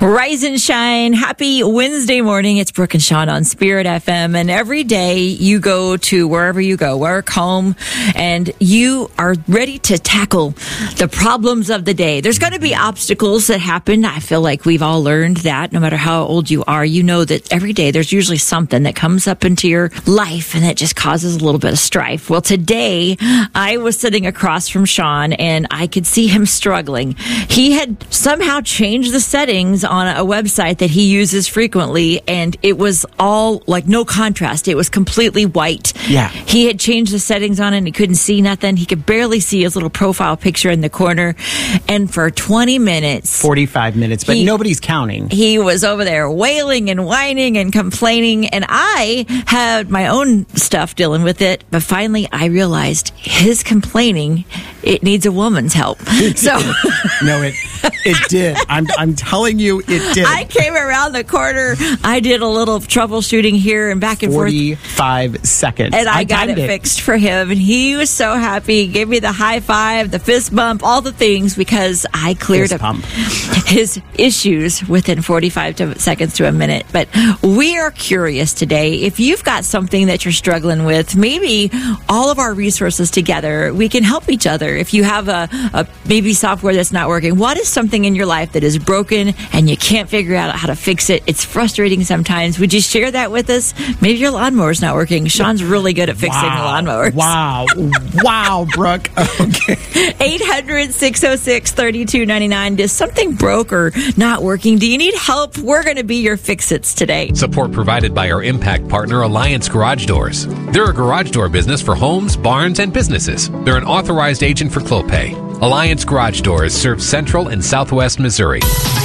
Rise and shine. Happy Wednesday morning. It's Brooke and Sean on Spirit FM. And every day you go to wherever you go, work, home, and you are ready to tackle the problems of the day. There's going to be obstacles that happen. I feel like we've all learned that no matter how old you are, you know that every day there's usually something that comes up into your life and that just causes a little bit of strife. Well, today I was sitting across from Sean and I could see him struggling. He had somehow changed the settings on a website that he uses frequently, and it was all like no contrast. It was completely white. Yeah. He had changed the settings on it and he couldn't see nothing. He could barely see his little profile picture in the corner. And for 20 minutes, 45 minutes, but nobody's counting. He was over there wailing and whining and complaining, and I had my own stuff dealing with it. But finally, I realized his complaining, it needs a woman's help. So No, it did. I'm telling you, it did. I came around the corner. I did a little troubleshooting here and back and 45 seconds. And I got it fixed for him. And he was so happy. He gave me the high five, the fist bump, all the things, because I cleared up his issues within 45 seconds to a minute. But we are curious today. If you've got something that you're struggling with, maybe all of our resources together, we can help each other. If you have a maybe software that's not working, what is something in your life that is broken and you can't figure out how to fix it? It's frustrating sometimes. Would you share that with us? Maybe your lawnmower's not working. Sean's really good at fixing lawnmowers. Wow, Brooke. Okay. 800-606-3299. Is something broke or not working? Do you need help? We're going to be your fix-its today. Support provided by our impact partner, Alliance Garage Doors. They're a garage door business for homes, barns, and businesses. They're an authorized agent for Clopay. Alliance Garage Doors serve Central and Southwest Missouri.